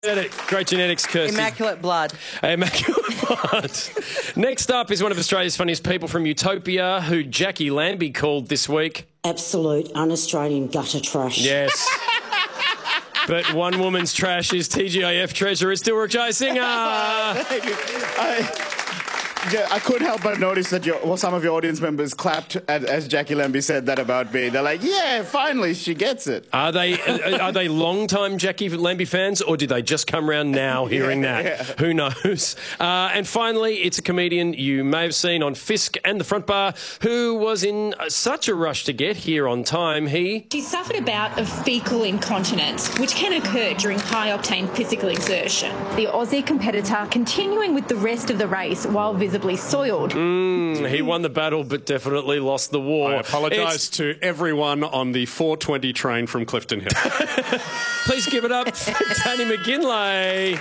Great genetics, Kirsty. Immaculate blood. Immaculate blood. Next up is one of Australia's funniest people from Utopia, who Jackie Lambie called this week absolute un-Australian gutter trash. Yes. But one woman's trash is TGIF treasurer Dilruk Jayasinha. I couldn't help but notice that some of your audience members clapped as Jackie Lambie said that about me. They're like, yeah, finally she gets it. Are they long-time Jackie Lambie fans, or did they just come around now hearing that? Yeah. Who knows? And finally, it's a comedian you may have seen on Fisk and the Front Bar, who was in such a rush to get here on time. She suffered a bout of fecal incontinence, which can occur during high-octane physical exertion. The Aussie competitor continuing with the rest of the race while visibly soiled. He won the battle but definitely lost the war. I apologise to everyone on the 4:20 train from Clifton Hill. Please give it up for Danny McGinlay.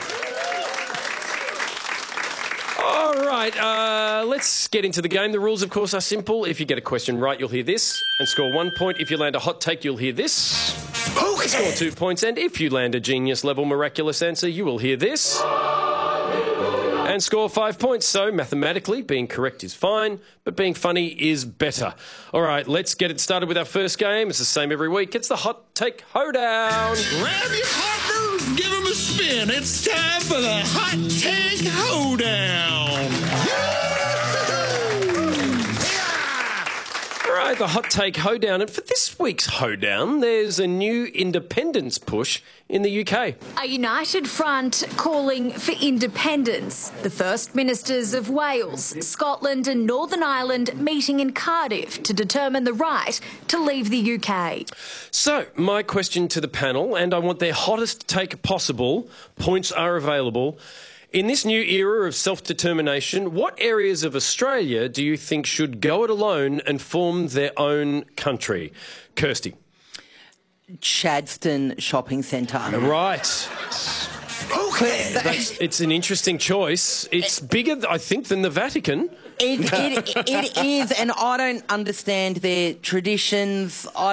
All right, let's get into the game. The rules, of course, are simple. If you get a question right, you'll hear this and score 1 point. If you land a hot take, you'll hear this. Okay. Score 2 points. And if you land a genius-level miraculous answer, you will hear this and score 5 points. So mathematically, being correct is fine, but being funny is better. All right, let's get it started with our first game. It's the same every week. It's the Hot Take Hoedown. Grab your partners, give them a spin. It's time for the Hot Take Hoedown. All right, the Hot Take Hoedown. And for this week's Hoedown, there's a new independence push in the UK. A united front calling for independence. The First Ministers of Wales, Scotland and Northern Ireland meeting in Cardiff to determine the right to leave the UK. So, my question to the panel, and I want their hottest take possible, points are available. In this new era of self-determination, what areas of Australia do you think should go it alone and form their own country? Kirsty. Chadstone Shopping Centre. Right. Okay. It's an interesting choice. It's bigger, I think, than the Vatican. It is, and I don't understand their traditions. I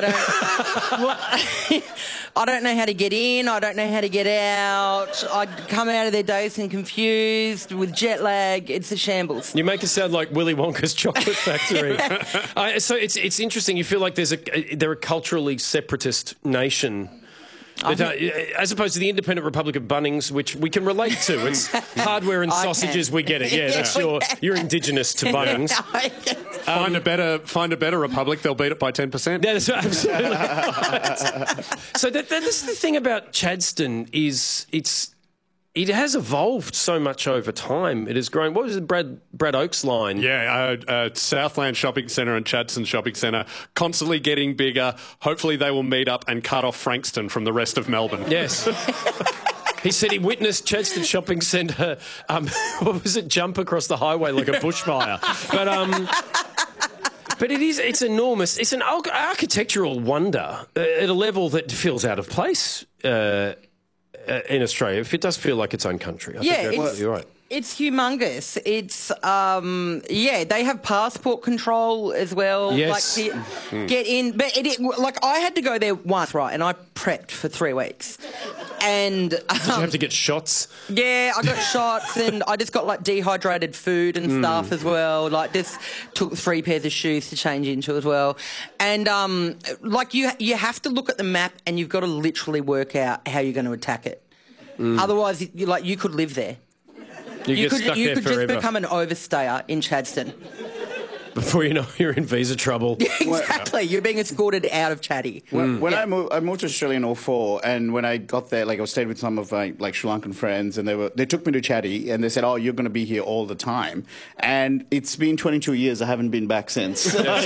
don't know how to get in. I don't know how to get out. I come out of their days and confused with jet lag. It's a shambles. You make it sound like Willy Wonka's chocolate factory. So it's interesting. You feel like they're a culturally separatist nation. As opposed to the independent Republic of Bunnings, which we can relate to. It's hardware and sausages, we get it. Yeah, that's you're indigenous to Bunnings. Find a better republic, they'll beat it by 10%. Yeah, that's absolutely right. So that's the thing about Chadstone is it has evolved so much over time. It has grown. What was the Brad Oakes line? Yeah, Southland Shopping Centre and Chadstone Shopping Centre constantly getting bigger. Hopefully they will meet up and cut off Frankston from the rest of Melbourne. Yes. He said he witnessed Chadstone Shopping Centre, what was it, jump across the highway like a bushfire. But it's enormous. It's an architectural wonder at a level that feels out of place. In Australia, if it does feel like its own country. I think you're right. It's humongous. It's, they have passport control as well. Yes. Like, get in. But I had to go there once, right, and I prepped for 3 weeks. And did you have to get shots? Yeah, I got shots, and I just got, like, dehydrated food and stuff as well. Like, just took 3 pairs of shoes to change into as well. And, you have to look at the map, and you've got to literally work out how you're going to attack it. Otherwise, you could live there. You could just become an overstayer in Chadstone. Before you know, you're in visa trouble. Exactly. You're being escorted out of Chatty. When I moved to Australia in 2004, and when I got there, I stayed with some of my Sri Lankan friends, and they took me to Chatty, and they said, "Oh, you're going to be here all the time." And it's been 22 years. I haven't been back since.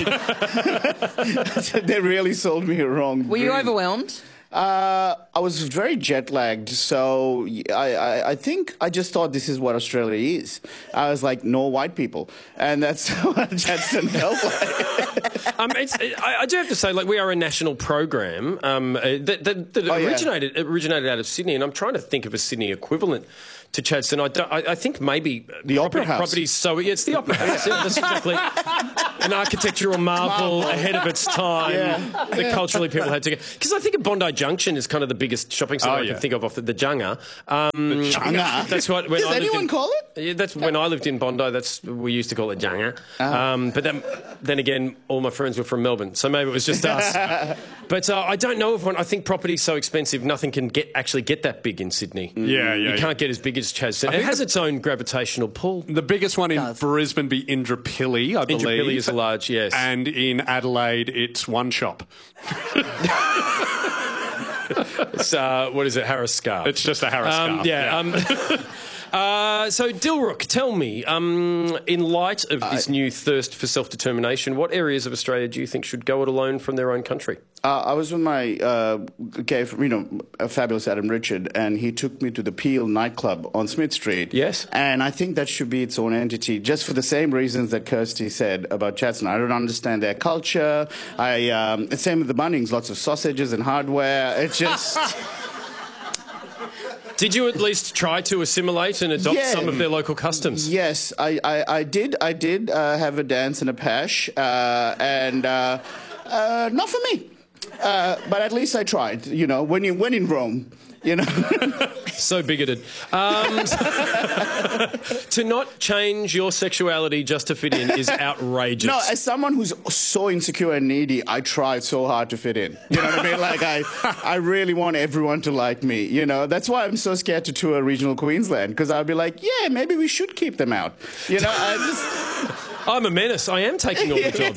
They really sold me a wrong. Were you overwhelmed? I was very jet lagged, so I think I just thought this is what Australia is. I was like, no white people, and that's what Chadstone felt like. I do have to say, we are a national program that originated out of Sydney, and I'm trying to think of a Sydney equivalent to Chadstone. I think maybe the Opera House. Properties. So it's the Opera House. Yeah, that's exactly. an architectural marvel ahead of its time that culturally people had to go. Because I think of Bondi Junction is kind of the biggest shopping centre I can think of off the Junga. The Junga? That's what. Does anyone call it? Yeah, that's when I lived in Bondi. We used to call it Junga. But then again, all my friends were from Melbourne, so maybe it was just us. But I don't know of one. I think property's so expensive, nothing can actually get that big in Sydney. You can't get as big as Chas. It has its own gravitational pull. The biggest one in Brisbane be Indooroopilly, I believe. Indooroopilly is large, yes. And in Adelaide, it's one shop. It's, what is it, Harris Scarf? It's just a Harris Scarf. So, Dilruk, tell me, in light of this new thirst for self-determination, what areas of Australia do you think should go it alone from their own country? I was with my a fabulous Adam Richard, and he took me to the Peel nightclub on Smith Street. Yes. And I think that should be its own entity, just for the same reasons that Kirsty said about Chadstone. I don't understand their culture. Same with the Bunnings, lots of sausages and hardware. It's just... Did you at least try to assimilate and adopt some of their local customs? Yes, I did. I did have a dance and a pash, and not for me. But at least I tried. You know, when in Rome, you know. So bigoted. To not change your sexuality just to fit in is outrageous. No, as someone who's so insecure and needy, I tried so hard to fit in. You know what I mean? Like, I really want everyone to like me, you know? That's why I'm so scared to tour regional Queensland, because I'll be like, yeah, maybe we should keep them out. You know, I'm a menace. I am taking all the jobs.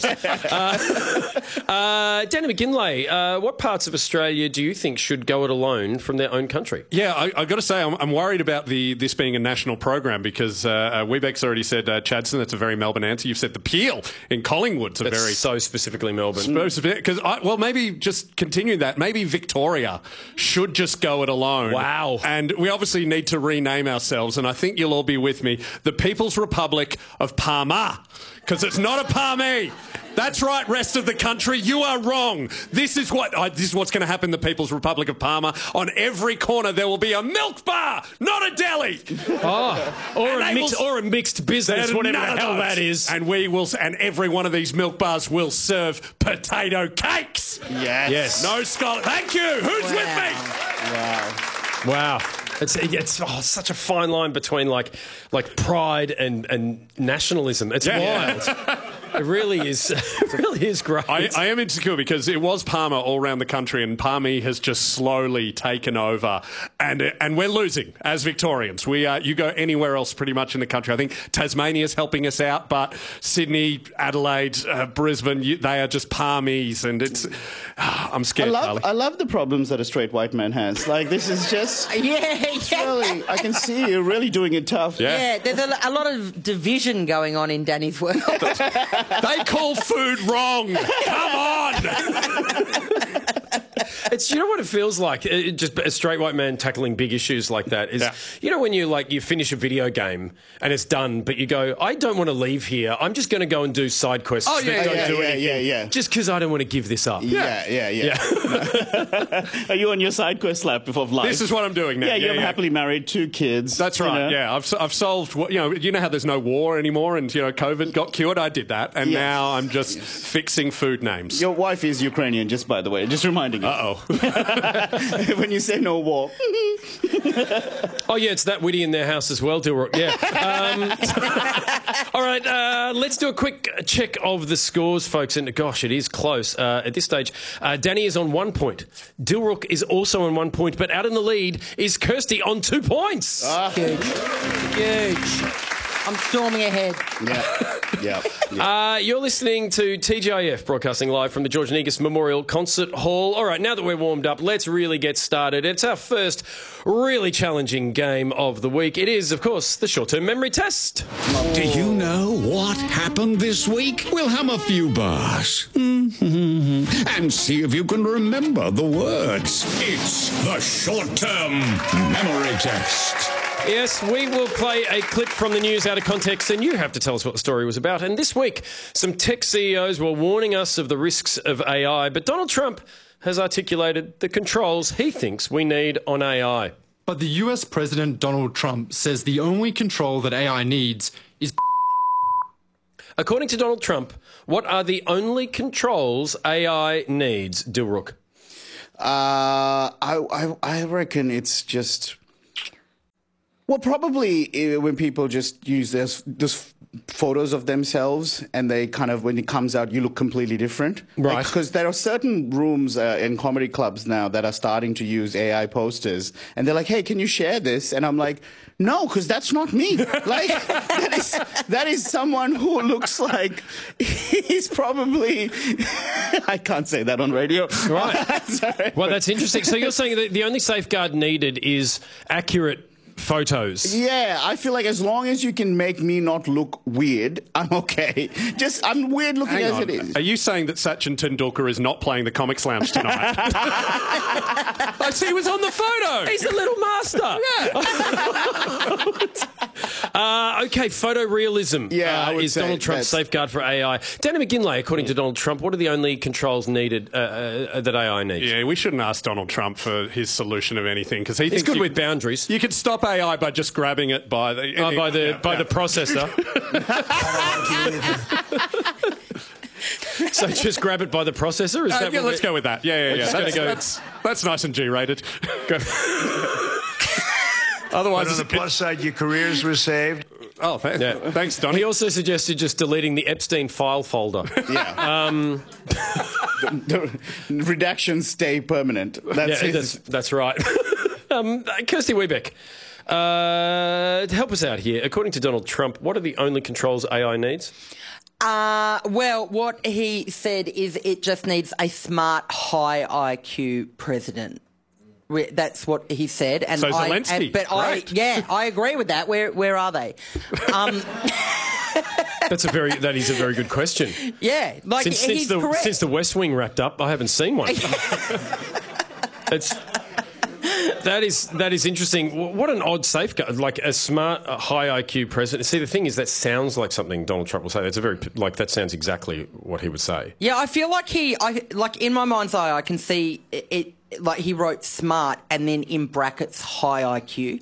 Danny McGinlay, what parts of Australia do you think should go it alone from their own country? Yeah, I've got to say, I'm worried about this being a national program because Webeck's already said Chadstone. That's a very Melbourne answer. You've said the Peel in Collingwood's a very... so specifically Melbourne. Because, maybe just continue that. Maybe Victoria should just go it alone. Wow. And we obviously need to rename ourselves, and I think you'll all be with me, the People's Republic of Palma. Because it's not a palmy. That's right, rest of the country. You are wrong. This is what's going to happen in the People's Republic of Palma. On every corner there will be a milk bar, not a deli. Or a mixed business, whatever the hell that is. And and every one of these milk bars will serve potato cakes. Yes. No Scotland. Thank you. Who's with me? Wow. It's such a fine line between like pride and nationalism. It's wild. It really is. It really is great. I am insecure because it was Palma all around the country, and Palmy has just slowly taken over, and we're losing as Victorians. You go anywhere else, pretty much in the country. I think Tasmania's helping us out, but Sydney, Adelaide, Brisbane, they are just Palmies, and it's. I'm scared. I love the problems that a straight white man has. Like, this is just. Really, I can see you're really doing it tough. Yeah, there's a lot of division going on in Danny's world. They call food wrong. Come on. You know what it feels like? Just a straight white man tackling big issues like that is, you know, when you finish a video game and it's done, but you go, I don't want to leave here. I'm just going to go and do side quests. Don't do anything. Just because I don't want to give this up. Yeah. Are you on your side quest lap before life? This is what I'm doing now. Yeah, you're happily married, 2 kids. That's right. You know? Yeah, I've solved. You know how there's no war anymore, and COVID got cured. I did that, and now I'm just fixing food names. Your wife is Ukrainian, just by the way, just reminding you. When you say no war. Oh yeah, it's that witty in their house as well, Dilruk. Yeah. All right, let's do a quick check of the scores, folks. And gosh, it is close at this stage. Danny is on 1 point. Dilruk is also on 1 point, but out in the lead is Kirsty on 2 points. Huge. I'm storming ahead. Yeah. You're listening to TGIF, broadcasting live from the George Negus Memorial Concert Hall. All right, now that we're warmed up, let's really get started. It's our first really challenging game of the week. It is, of course, the short-term memory test. Do you know what happened this week? We'll hum a few bars and see if you can remember the words. It's the short-term memory test. Yes, we will play a clip from the news out of context, and you have to tell us what the story was about. And this week, some tech CEOs were warning us of the risks of AI, but Donald Trump has articulated the controls he thinks we need on AI. But the US President Donald Trump says the only control that AI needs is... According to Donald Trump, what are the only controls AI needs, Dilrook? I reckon it's just... Well, probably when people just use this photos of themselves and they kind of, when it comes out, you look completely different. Right. Because there are certain rooms in comedy clubs now that are starting to use AI posters. And they're like, hey, can you share this? And I'm like, no, because that's not me. Like, that is someone who looks like he's probably... I can't say that on radio. Right. Sorry. Well, that's interesting. So you're saying that the only safeguard needed is accurate photos. Yeah, I feel like as long as you can make me not look weird, I'm okay. I'm weird looking Hang as on. it is. Are you saying that Sachin Tendulkar is not playing the Comics Lounge tonight? I see he was on the photo. He's the little master. Yeah. Okay, photorealism Yeah, I would is say Donald Trump's that's- safeguard for AI. Danny McGinley, according to Donald Trump, what are the only controls needed that AI needs? Yeah, we shouldn't ask Donald Trump for his solution of anything because he He's thinks good with boundaries. You could stop AI by just grabbing it by the the processor. So just grab it by the processor? Is that yeah, what let's go with that. Yeah. just gonna go- That's nice and G-rated. Otherwise, But on the plus side, your careers were saved. Oh, thanks, Donnie. He also suggested just deleting the Epstein file folder. Yeah. The redactions stay permanent. That's right. Kirsty Wiebeck, help us out here. According to Donald Trump, what are the only controls AI needs? Well, what he said is it just needs a smart, high IQ president. That's what he said. And so Zelensky. I agree with that. Where are they? That is a very good question. Yeah, like Since the West Wing wrapped up, I haven't seen one. That is interesting. What an odd safeguard, like a smart, high IQ president. See, the thing is, that sounds like something Donald Trump will say. That sounds exactly what he would say. Yeah, I feel like in my mind's eye, I can see it. Like he wrote smart and then in brackets high IQ,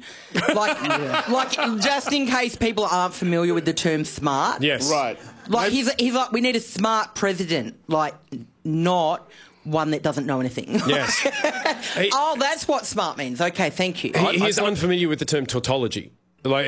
like just in case people aren't familiar with the term smart. Yes, right. Like he's like, we need a smart president, like not one that doesn't know anything. Yes. Oh, that's what smart means. Okay, thank you. He is unfamiliar with the term tautology. Like,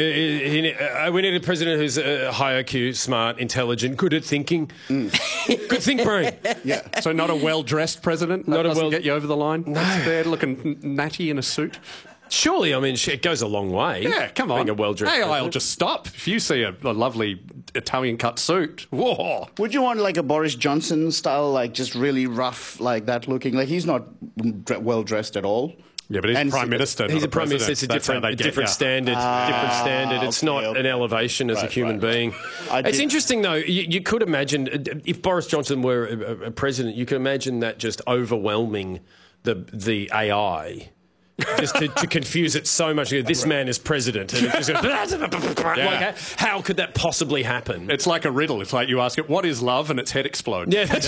we need a president who's high IQ, smart, intelligent, good at thinking, good think brain. Yeah. So not a well-dressed president? Not That a doesn't well- get you over the line? No. There looking natty in a suit? Surely, I mean, it goes a long way. Yeah, come on. Being a well-dressed AI will president. just stop. If you see a lovely Italian-cut suit, whoa. Would you want like a Boris Johnson style, like just really rough, like that looking? Like he's not well dressed at all. Yeah, but he's And Prime Minister. He's not a prime minister. It's a president. That's how different, they get different you. standard. Different standard. It's okay, not okay. an elevation as a human being. It's interesting, though. You could imagine if Boris Johnson were a president, you could imagine that just overwhelming the AI. Just to confuse it so much. This man is president. And it just goes, like, how could that possibly happen? It's like a riddle. It's like you ask it, what is love? And its head explodes. Yeah, that's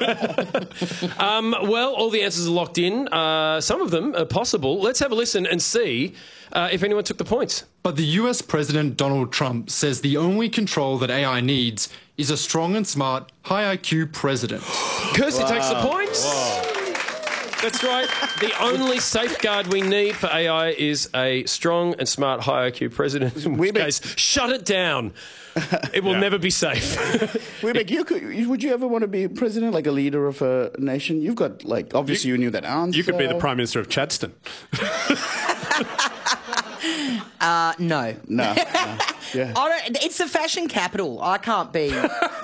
right. Well, all the answers are locked in. Some of them are possible. Let's have a listen and see if anyone took the points. But the US President Donald Trump says the only control that AI needs is a strong and smart, high IQ president. Kirsty takes the points. That's right. The only safeguard we need for AI is a strong and smart, high IQ president. In which case, shut it down. It will never be safe. Wiebeck, would you ever want to be president, like a leader of a nation? You've got, like, obviously you knew that answer. You could be the Prime Minister of Chadston. No. No. Yeah. It's the fashion capital. I can't be.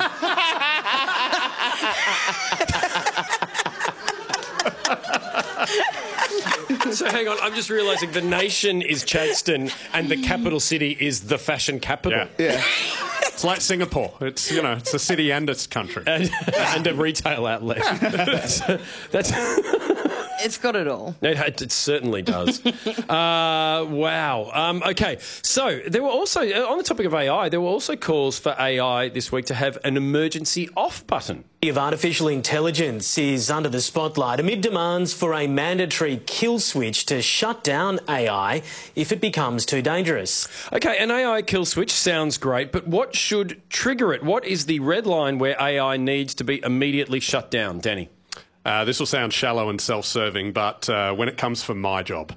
So hang on, I'm just realising the nation is Chadston and the capital city is the fashion capital. Yeah. It's like Singapore. It's, it's a city and it's country. And a retail outlet. That's It's got it all. It certainly does. Wow. Okay. So there were also, on the topic of AI, there were also calls for AI this week to have an emergency off button. Of artificial intelligence is under the spotlight amid demands for a mandatory kill switch to shut down AI if it becomes too dangerous. Okay, an AI kill switch sounds great, but what should trigger it? What is the red line where AI needs to be immediately shut down, Danny? This will sound shallow and self-serving, but when it comes for my job.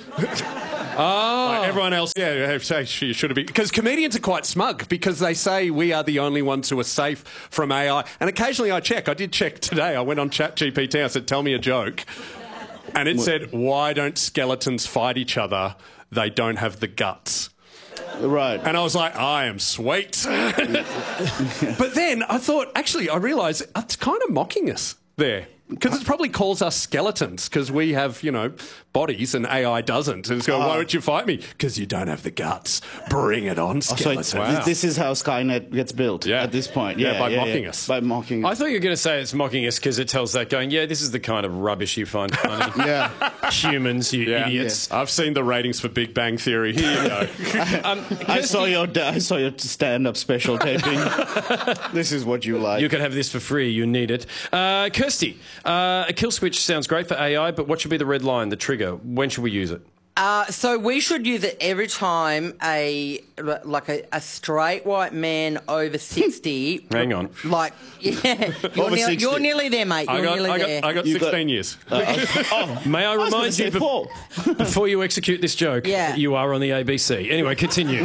Like everyone else, you should have been. Because comedians are quite smug because they say we are the only ones who are safe from AI. And occasionally I check. I did check today. I went on ChatGPT. I said, tell me a joke. And it said, why don't skeletons fight each other? They don't have the guts. Right. And I was like, I am sweet. But then I thought, actually, I realised it's kind of mocking us there. Because it probably calls us skeletons because we have, bodies and AI doesn't. And it's going, why don't you fight me? Because you don't have the guts. Bring it on, skeletons. So this is how Skynet gets built at this point. By mocking us. By mocking us. I thought you were going to say it's mocking us because it tells that going, this is the kind of rubbish you find funny. Humans, you idiots. I've seen the ratings for Big Bang Theory. Here you go. I saw your stand-up special taping. This is what you like. You can have this for free. You need it. Kirsty, a kill switch sounds great for AI, but what should be the red line, the trigger? When should we use it? So we should use it every time a straight white man over 60. Hang on. You're nearly there, mate. I got 16 years. May I remind you before you execute this joke, that you are on the ABC. Anyway, continue.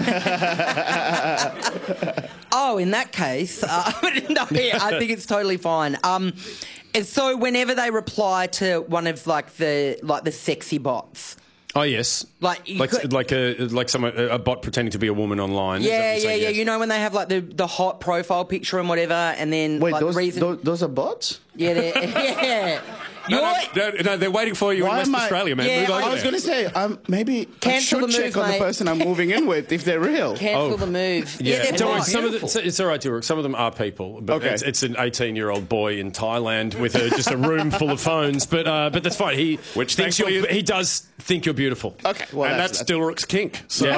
In that case, no, I think it's totally fine. And so whenever they reply to one of the sexy bots. Oh yes, like a bot pretending to be a woman online. Yeah. You know when they have like the hot profile picture and whatever, and then those are bots? Yeah. No, they're waiting for you in West Australia, man. Yeah, I was going to say, maybe cancel I should check on the person I'm moving in with if they're real. Cancel the move. Yeah, don't worry. It's all right, Durek. Some of them are people, but it's an 18-year-old boy in Thailand with just a room full of phones. But that's fine. He does think you're beautiful. Okay, well, and that's Dilruk's kink. So,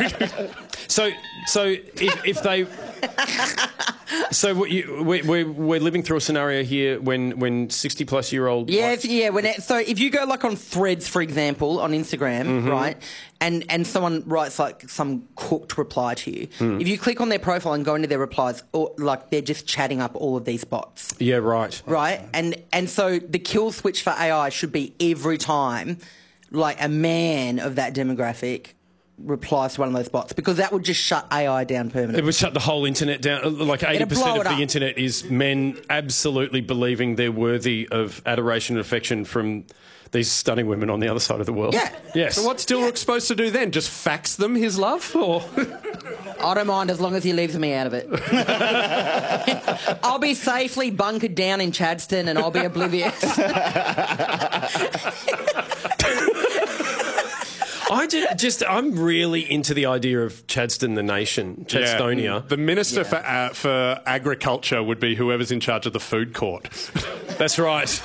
if they. So we're living through a scenario here when 60-plus-year-old... So if you go like on Threads, for example, on Instagram, right, and someone writes like some cooked reply to you, if you click on their profile and go into their replies, they're just chatting up all of these bots. Yeah, right. Right? And so the kill switch for AI should be every time like a man of that demographic replies to one of those bots, because that would just shut AI down permanently. It would shut the whole internet down. Like 80% of the internet is men absolutely believing they're worthy of adoration and affection from these stunning women on the other side of the world. Yeah. Yes. So what's Dilruk supposed to do then? Just fax them his love? Or I don't mind as long as he leaves me out of it. I'll be safely bunkered down in Chadstone and I'll be oblivious. I'm really into the idea of Chadstone the nation, Chadstonia. Yeah. The Minister for Agriculture would be whoever's in charge of the food court. That's right.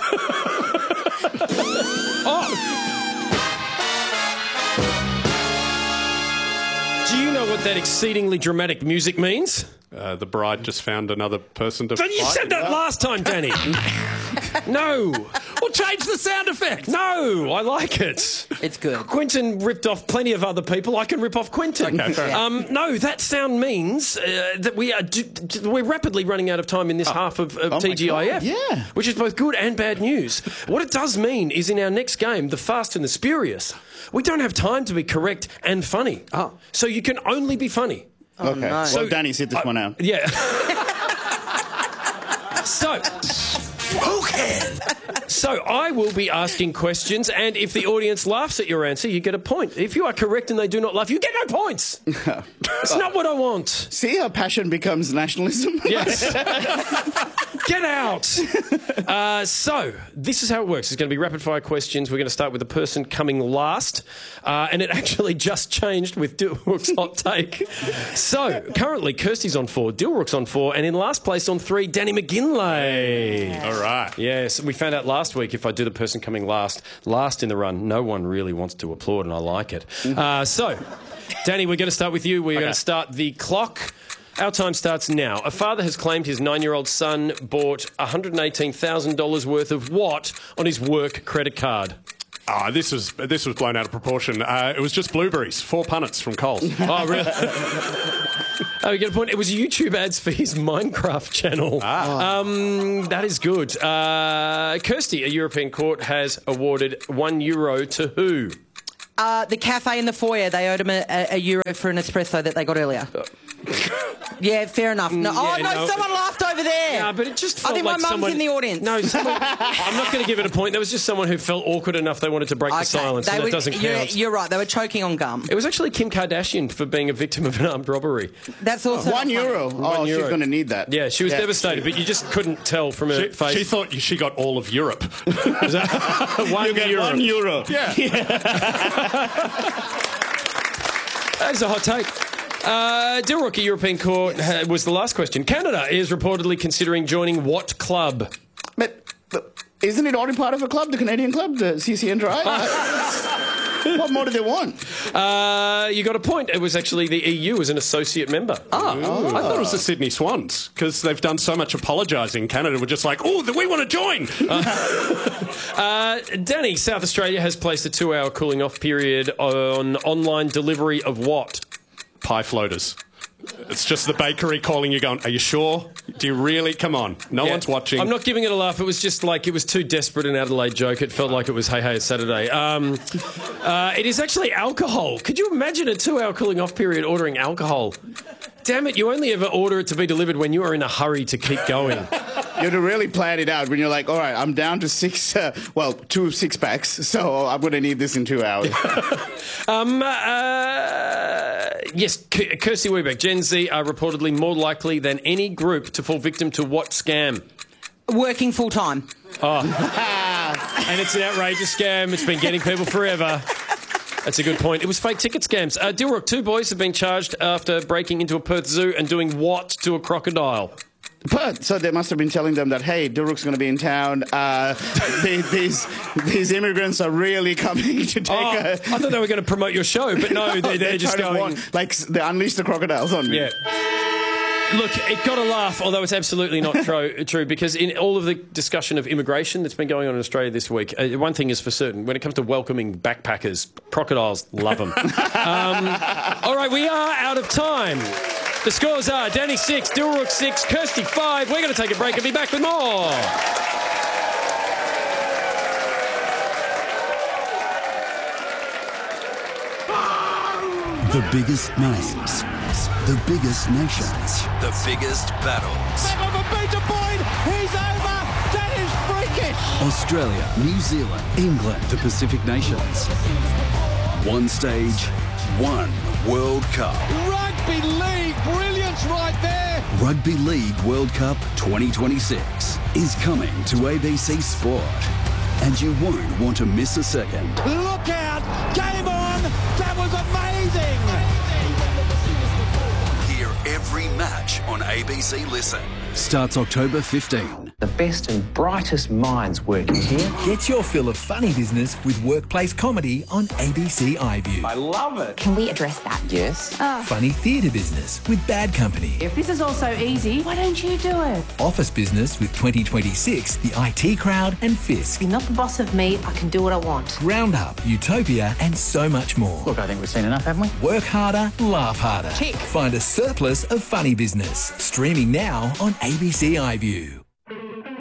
Do you know what that exceedingly dramatic music means? The bride just found another person to fight. You said that last time, Danny. No. We'll change the sound effect. No, I like it. It's good. Quentin ripped off plenty of other people. I can rip off Quentin. Okay, fair enough. No, that sound means that we're rapidly running out of time in this half of TGIF. Yeah. Which is both good and bad news. What it does mean is in our next game, The Fast and the Spurious, we don't have time to be correct and funny. So you can only be funny. Okay. No. So Danny's hit this one out. Yeah. So... Who can? So I will be asking questions, and if the audience laughs at your answer, you get a point. If you are correct and they do not laugh, you get no points. It's not what I want. See how passion becomes nationalism? Yes. Get out! So, this is how it works. It's going to be rapid-fire questions. We're going to start with the person coming last. And it actually just changed with Dilrook's hot take. So, currently, Kirsty's on 4, Dilrook's on 4, and in last place on 3, Danny McGinlay. All right. Yes, we found out last week if I do the person coming last in the run, no one really wants to applaud, and I like it. So, Danny, we're going to start with you. We're going to start the clock. Our time starts now. A father has claimed his 9-year-old son bought $118,000 worth of what on his work credit card? This was blown out of proportion. It was just blueberries, 4 punnets from Coles. Oh, really? Oh, you get a point. It was YouTube ads for his Minecraft channel. That is good. Kirsty, a European court has awarded €1 to who? The cafe in the foyer, they owed him a euro for an espresso that they got earlier. Yeah, fair enough. No, someone laughed over there. Yeah, but it just felt I think like my mum's in the audience. No, I'm not going to give it a point. There was just someone who felt awkward enough they wanted to break the silence, and that doesn't count. You're right. They were choking on gum. It was actually Kim Kardashian for being a victim of an armed robbery. That's also €1. Oh, she's going to need that. Yeah, she was devastated, but you just couldn't tell from her face. She thought she got all of Europe. Was that €1. Yeah. That's a hot take. Dilrook, a European court, was the last question. Canada is reportedly considering joining what club? But isn't it already part of a club, the Canadian club, the CCNDRI? What more do they want? You got a point. It was actually the EU as an associate member. I thought it was the Sydney Swans because they've done so much apologising. Canada were just like, oh, we want to join. Danny, South Australia has placed a 2-hour cooling off period on online delivery of what? Pie floaters. It's just the bakery calling you going, are you sure? Do you really? Come on. No one's watching. I'm not giving it a laugh. It was just like, it was too desperate an Adelaide joke. It felt like it was, hey, it's Saturday. It is actually alcohol. Could you imagine a 2-hour cooling off period ordering alcohol? Damn it, you only ever order it to be delivered when you are in a hurry to keep going. You have to really plan it out when you're like, all right, I'm down to 2 6-packs, so I'm going to need this in 2 hours. Yes, Kirsty Webeck, Gen Z are reportedly more likely than any group to fall victim to what scam? Working full time. Oh. And it's an outrageous scam. It's been getting people forever. That's a good point. It was fake ticket scams. Dilrook, 2 boys have been charged after breaking into a Perth zoo and doing what to a crocodile? But so they must have been telling them that, hey, Dilrook's going to be in town. These immigrants are really coming to take I thought they were going to promote your show, but no, they're just going... They unleashed the crocodiles on me. Yeah. Look, it got a laugh, although it's absolutely not true, because in all of the discussion of immigration that's been going on in Australia this week, one thing is for certain, when it comes to welcoming backpackers, crocodiles love them. All right, we are out of time. The scores are Danny 6, Dilrook 6, Kirsty 5. We're going to take a break and be back with more. The biggest names, the biggest nations, the biggest battles. He's over. That is freakish. Australia, New Zealand, England, the Pacific nations. One stage, one World Cup. Rugby League, brilliance right there. Rugby League World Cup 2026 is coming to ABC Sport. And you won't want to miss a second. Look out! Game on! That was amazing! Hear every match on ABC Listen. Starts October 15. The best and brightest minds working here. Get your fill of funny business with workplace comedy on ABC iView. I love it. Can we address that? Yes. Funny theatre business with Bad Company. If this is all so easy, why don't you do it? Office business with 2026, The IT Crowd and Fisk. You're not the boss of me. I can do what I want. Roundup, Utopia and so much more. Look, I think we've seen enough, haven't we? Work harder, laugh harder. Tick. Find a surplus of funny business. Streaming now on ABC iView.